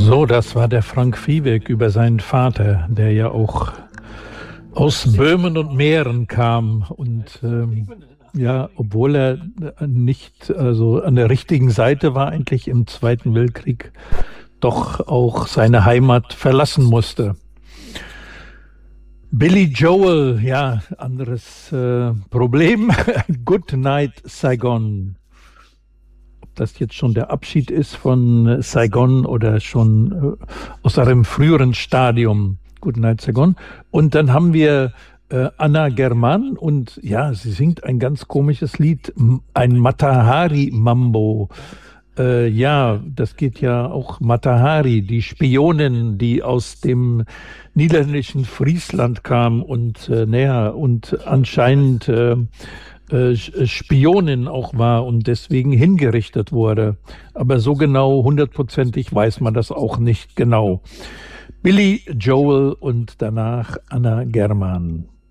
So, das war der Frank Viehweg über seinen Vater, der ja auch aus Böhmen und Mähren kam und ja, obwohl er nicht also an der richtigen Seite war, eigentlich im Zweiten Weltkrieg, doch auch seine Heimat verlassen musste. Billy Joel, ja, anderes Problem. Good Night Saigon. Ob das jetzt schon der Abschied ist von Saigon oder schon aus einem früheren Stadium. Good Night Saigon. Und dann haben wir Anna German und ja, sie singt ein ganz komisches Lied, ein Mata-Hari-Mambo. Ja, das geht ja auch Mata-Hari, die Spionin, die aus dem niederländischen Friesland kam und und anscheinend Spionin auch war und deswegen hingerichtet wurde. Aber so genau, hundertprozentig weiß man das auch nicht genau. Billy Joel und danach Anna German.